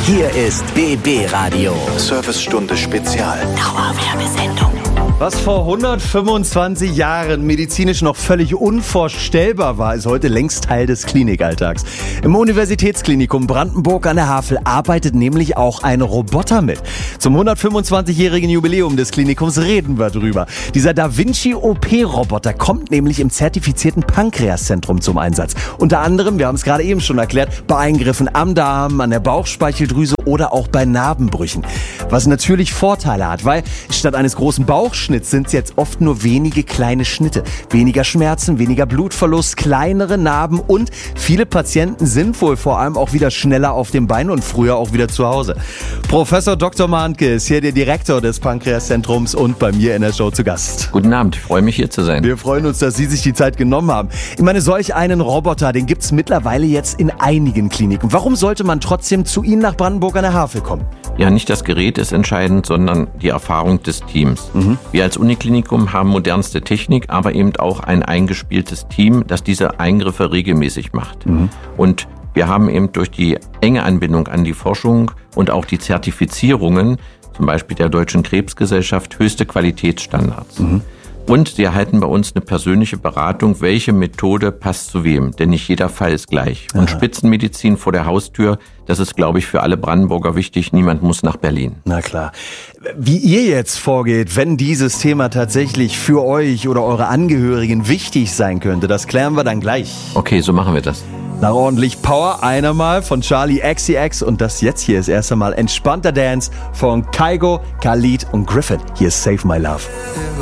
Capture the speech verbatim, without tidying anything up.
Hier ist B B Radio. Servicestunde Spezial. Dauerwerbesendung. Was vor hundertfünfundzwanzig Jahren medizinisch noch völlig unvorstellbar war, ist heute längst Teil des Klinikalltags. Im Universitätsklinikum Brandenburg an der Havel arbeitet nämlich auch ein Roboter mit. Zum hundertfünfundzwanzigjährigen Jubiläum des Klinikums reden wir drüber. Dieser Da Vinci-O P-Roboter kommt nämlich im zertifizierten Pankreaszentrum zum Einsatz. Unter anderem, wir haben es gerade eben schon erklärt, bei Eingriffen am Darm, an der Bauchspeicheldrüse oder auch bei Narbenbrüchen. Was natürlich Vorteile hat, weil statt eines großen Bauchschnitts sind es jetzt oft nur wenige kleine Schnitte. Weniger Schmerzen, weniger Blutverlust, kleinere Narben und viele Patienten sind wohl vor allem auch wieder schneller auf dem Bein und früher auch wieder zu Hause. Professor Doktor Mahnke ist hier der Direktor des Pankreaszentrums und bei mir in der Show zu Gast. Guten Abend, ich freue mich hier zu sein. Wir freuen uns, dass Sie sich die Zeit genommen haben. Ich meine, solch einen Roboter, den gibt es mittlerweile jetzt in einigen Kliniken. Warum sollte man trotzdem zu Ihnen nach Brandenburg an der Havel kommen? Ja, nicht das Gerät ist entscheidend, sondern die Erfahrung des Teams. Mhm. Wir als Uniklinikum haben modernste Technik, aber eben auch ein eingespieltes Team, das diese Eingriffe regelmäßig macht. Mhm. Und wir haben eben durch die enge Anbindung an die Forschung und auch die Zertifizierungen, zum Beispiel der Deutschen Krebsgesellschaft, höchste Qualitätsstandards. Mhm. Und sie erhalten bei uns eine persönliche Beratung, welche Methode passt zu wem. Denn nicht jeder Fall ist gleich. Und Aha. Spitzenmedizin vor der Haustür, das ist, glaube ich, für alle Brandenburger wichtig. Niemand muss nach Berlin. Na klar. Wie ihr jetzt vorgeht, wenn dieses Thema tatsächlich für euch oder eure Angehörigen wichtig sein könnte, das klären wir dann gleich. Okay, so machen wir das. Nach ordentlich Power, einer mal von Charli X C X und das jetzt hier ist erst einmal entspannter Dance von Kygo, Khalid und Griffin. Hier ist Save My Love.